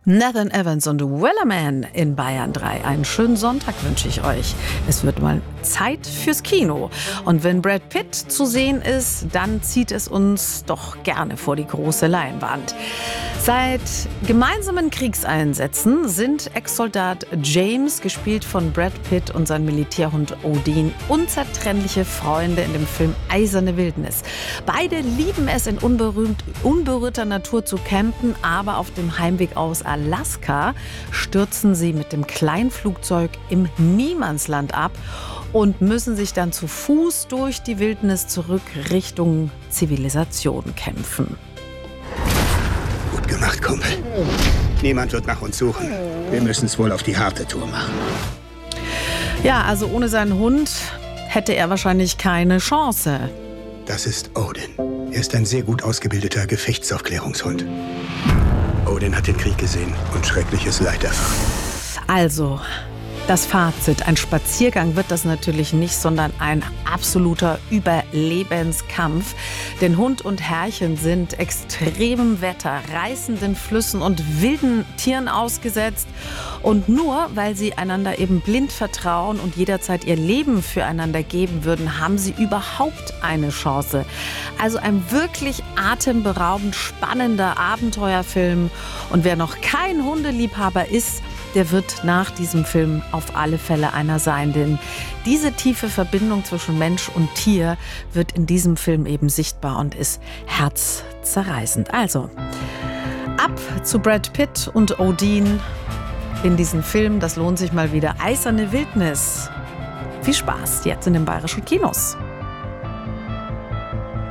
Nathan Evans und Wellerman in Bayern 3. Einen schönen Sonntag wünsche ich euch. Es wird mal Zeit fürs Kino. Und wenn Brad Pitt zu sehen ist, dann zieht es uns doch gerne vor die große Leinwand. Seit gemeinsamen Kriegseinsätzen sind Ex-Soldat James, gespielt von Brad Pitt, und sein Militärhund Odin unzertrennliche Freunde in dem Film Eiserne Wildnis. Beide lieben es, in unberührter Natur zu campen, aber auf dem Heimweg aus Alaska stürzen sie mit dem Kleinflugzeug im Niemandsland ab und müssen sich dann zu Fuß durch die Wildnis zurück Richtung Zivilisation kämpfen. Gut gemacht, Kumpel. Niemand wird nach uns suchen. Wir müssen es wohl auf die harte Tour machen. Ja, also ohne seinen Hund hätte er wahrscheinlich keine Chance. Das ist Odin. Er ist ein sehr gut ausgebildeter Gefechtsaufklärungshund. Odin hat den Krieg gesehen und schreckliches Leid erfahren. Also, das Fazit: Ein Spaziergang wird das natürlich nicht, sondern ein absoluter Überlebenskampf. Denn Hund und Herrchen sind extremem Wetter, reißenden Flüssen und wilden Tieren ausgesetzt. Und nur weil sie einander eben blind vertrauen und jederzeit ihr Leben füreinander geben würden, haben sie überhaupt eine Chance. Also ein wirklich atemberaubend spannender Abenteuerfilm. Und wer noch kein Hundeliebhaber ist, der wird nach diesem Film auf alle Fälle einer sein. Denn diese tiefe Verbindung zwischen Mensch und Tier wird in diesem Film eben sichtbar und ist herzzerreißend. Also, ab zu Brad Pitt und Odin in diesem Film. Das lohnt sich mal wieder. Eiserne Wildnis. Viel Spaß jetzt in den bayerischen Kinos.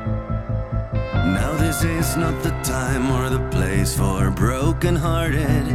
Now this is not the time or the place for broken-hearted